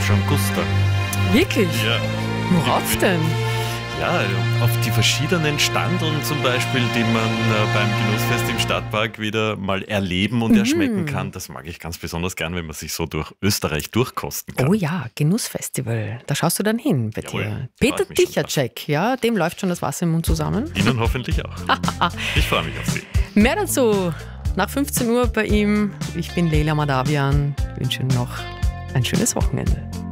schon Guster. Wirklich? Ja. Worauf denn? Ja, auf die verschiedenen Standeln zum Beispiel, die man beim Genussfest im Stadtpark wieder mal erleben und erschmecken kann. Das mag ich ganz besonders gern, wenn man sich so durch Österreich durchkosten kann. Oh ja, Genussfestival. Da schaust du dann hin bei Jawohl, dir. freu Peter mich schon Tichacek, ja, dem läuft schon das Wasser im Mund zusammen. Ihnen hoffentlich auch. Ich freue mich auf Sie. Mehr dazu nach 15 Uhr bei ihm. Ich bin Leila Madavian. Ich wünsche Ihnen noch ein schönes Wochenende.